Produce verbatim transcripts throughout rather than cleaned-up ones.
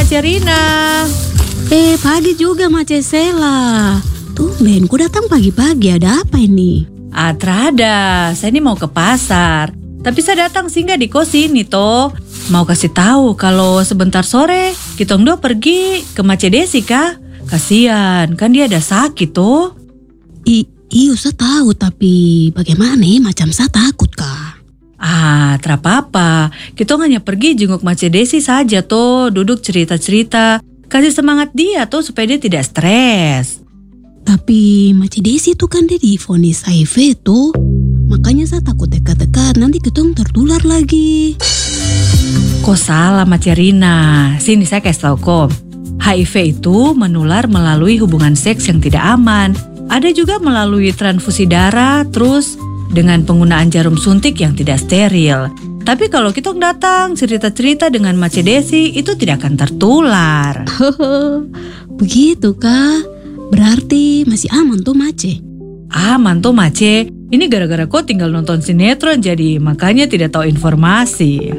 Mas Yarina. Eh, pagi juga Mace Sela. Tumben, ku datang pagi-pagi, ada apa ini? Ah, terada, saya ini mau ke pasar. Tapi saya datang singgah di kos ini toh. Mau kasih tahu kalau sebentar sore kitong dua pergi ke Mace Desi kah? Kasian, kan dia ada sakit toh. I, iyo, saya tahu, tapi bagaimana ya? Macam saya takut kah? Ah, terapa-apa. Kita hanya pergi jenguk Mace Desi saja toh, duduk cerita-cerita. Kasih semangat dia toh supaya dia tidak stres. Tapi Mace Desi itu kan dia divonis H I V tuh. Makanya saya takut dekat-dekat, nanti ketong tertular lagi. Kok salah Mace Rina? Sini saya kasih tahu kok. H I V itu menular melalui hubungan seks yang tidak aman. Ada juga melalui transfusi darah, terus dengan penggunaan jarum suntik yang tidak steril. Tapi kalau kita datang cerita-cerita dengan Mace Desi, itu tidak akan tertular. Begitu kah? Berarti masih aman tuh Mace? Aman tuh Mace. Ini gara-gara kau tinggal nonton sinetron jadi makanya tidak tahu informasi.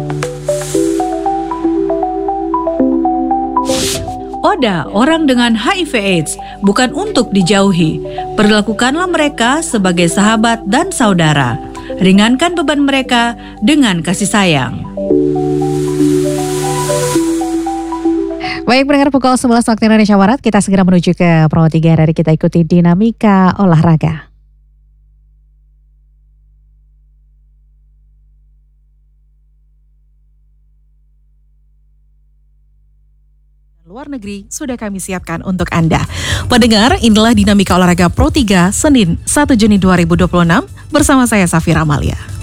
Oda, orang dengan H I V AIDS bukan untuk dijauhi. Perlakukanlah mereka sebagai sahabat dan saudara. Ringankan beban mereka dengan kasih sayang. Baik, pendengar pukul sebelas waktu Indonesia Barat, kita segera menuju ke Pro tiga dari kita ikuti dinamika olahraga. Luar negeri sudah kami siapkan untuk Anda. Pendengar, inilah dinamika olahraga Pro tiga Senin satu Juni dua ribu dua puluh enam bersama saya Safira Amalia.